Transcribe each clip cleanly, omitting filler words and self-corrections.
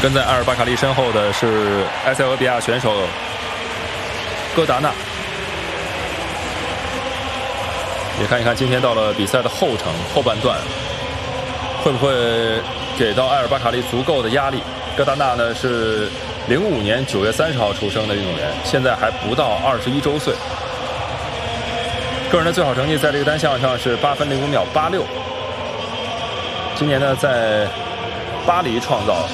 跟在阿尔巴卡利身后的是埃塞俄比亚选手戈达纳。也看一看今天到了比赛的后半段，会不会给到埃尔巴卡利足够的压力？戈达纳呢是05年9月30号出生的运动员，现在还不到21周岁。个人的最好成绩在这个单项上是8分05秒86。今年呢在巴黎创造。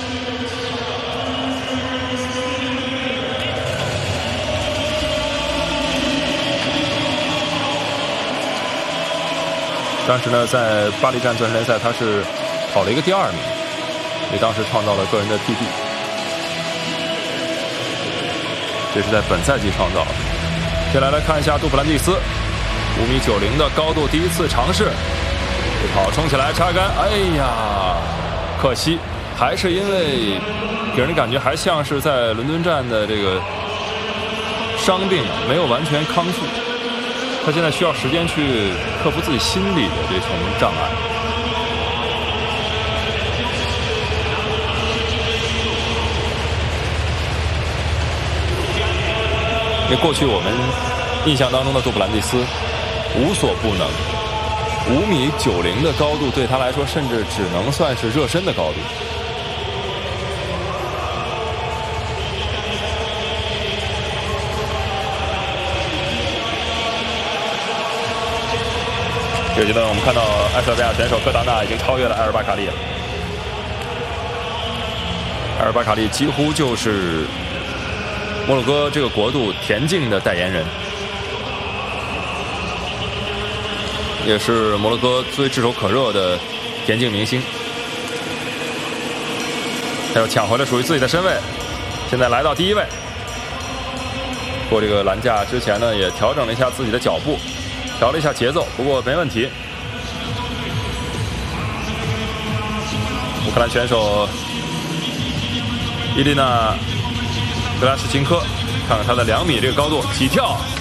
当时呢，在巴黎站钻石联赛，他是跑了一个第2名，也当时创造了个人的 PB。这是在本赛季创造的。接下来看一下杜普兰蒂斯，5米90的高度，第一次尝试，这跑冲起来插杆，哎呀，可惜还是因为给人感觉还像是在伦敦站的这个伤病没有完全康复。他现在需要时间去克服自己心理的这层障碍。因为过去我们印象当中的杜普兰蒂斯无所不能，5米90的高度对他来说甚至只能算是热身的高度。这个阶段我们看到埃塞俄比亚选手戈达纳已经超越了埃尔巴卡利了。埃尔巴卡利几乎就是摩洛哥这个国度田径的代言人，也是摩洛哥最炙手可热的田径明星。他又抢回了属于自己的身位，现在来到第1位。过这个栏架之前呢，也调整了一下自己的脚步，调了一下节奏，不过没问题。乌克兰选手伊丽娜·格拉什琴科，看看她的2米这个高度起跳，